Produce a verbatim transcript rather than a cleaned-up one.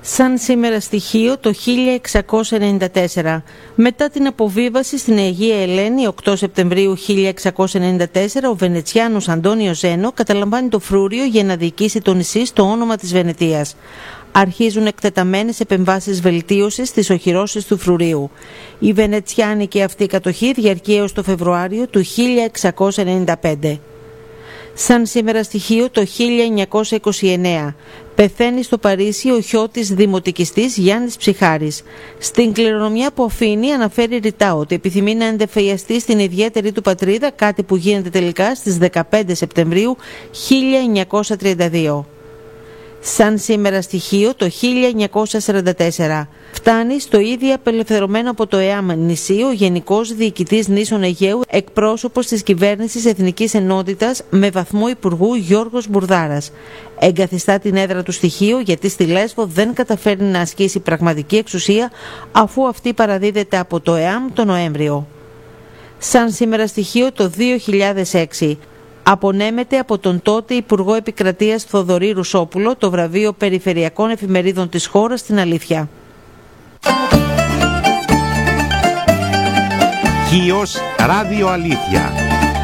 Σαν σήμερα στοιχείο το χίλια εξακόσια ενενήντα τέσσερα. Μετά την αποβίβαση στην Αιγαία Ελένη οκτώ Σεπτεμβρίου χίλια εξακόσια ενενήντα τέσσερα, ο Βενετσιάνος Αντώνιο Ζένο καταλαμβάνει το Φρούριο για να διοικήσει το νησί στο όνομα της Βενετίας. Αρχίζουν εκτεταμένες επεμβάσεις βελτίωσης στις οχυρώσεις του Φρουρίου. Η βενετσιάνικη αυτή κατοχή διαρκεί έως το Φεβρουάριο του χίλια εξακόσια ενενήντα πέντε. Σαν σήμερα στοιχείο το χίλια εννιακόσια είκοσι εννέα. Πεθαίνει στο Παρίσι ο χιώτης δημοτικιστής Γιάννης Ψυχάρης. Στην κληρονομιά που αφήνει αναφέρει ρητά ότι επιθυμεί να εντεφιαστεί στην ιδιαίτερη του πατρίδα, κάτι που γίνεται τελικά στις δεκαπέντε Σεπτεμβρίου χίλια εννιακόσια τριάντα δύο. Σαν σήμερα στοιχείο το χίλια εννιακόσια σαράντα τέσσερα. Φτάνει στο ήδη απελευθερωμένο από το ΕΑΜ νησί ο Γενικός Διοικητής Νήσων Αιγαίου, εκπρόσωπος της Κυβέρνησης Εθνικής Ενότητας με βαθμό Υπουργού Γιώργος Μπουρδάρας. Εγκαθιστά την έδρα του στοιχείου γιατί στη Λέσβο δεν καταφέρνει να ασκήσει πραγματική εξουσία αφού αυτή παραδίδεται από το ΕΑΜ το Νοέμβριο. Σαν σήμερα στοιχείο το δύο χιλιάδες έξι. Απονέμεται από τον τότε Υπουργό Επικρατείας Θοδωρή Ρουσόπουλο το βραβείο Περιφερειακών Εφημερίδων της χώρας στην Αλήθεια. Χίος Ράδιο Αλήθεια.